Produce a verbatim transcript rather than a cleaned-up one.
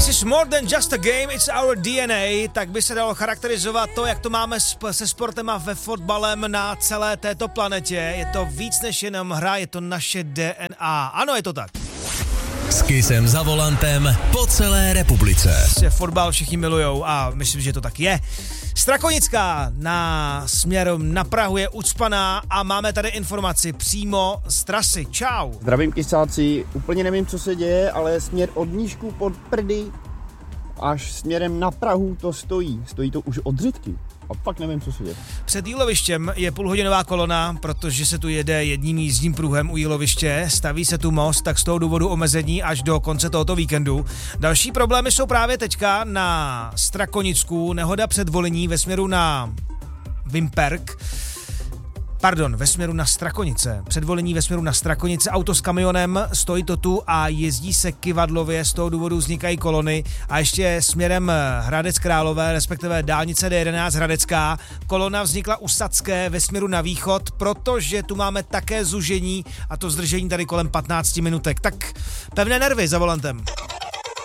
This is more than just a game, it's our D N A, tak by se dalo charakterizovat to, jak to máme se sportem a ve fotbalem na celé této planetě. Je to víc než jenom hra, je to naše D N A. Ano, je to tak. S Kissem za volantem po celé republice. Fotbal všichni milujou a myslím, že to tak je. Strakonická na směr na Prahu je ucpaná a máme tady informaci přímo z trasy. Čau. Zdravím kysáci, úplně nevím, co se děje, ale směr od Nížku pod Prdy až směrem na Prahu to stojí. Stojí to už od Řitky. A fakt nevím, co se děje. Před jílovištěm je půlhodinová kolona, protože se tu jede jedním jízdním pruhem u jíloviště, staví se tu most, tak z toho důvodu omezení až do konce tohoto víkendu. Další problémy jsou právě teďka na Strakonicku, nehoda před Volení ve směru na Vimperk. Pardon, ve směru na Strakonice. Předvolení ve směru na Strakonice, auto s kamionem, stojí to tu a jezdí se kyvadlově, z toho důvodu vznikají kolony a ještě směrem Hradec Králové, respektive dálnice D jedenáct Hradecká. Kolona vznikla u Sadské ve směru na východ, protože tu máme také zužení a to zdržení tady kolem patnáct minutek. Tak pevné nervy za volantem.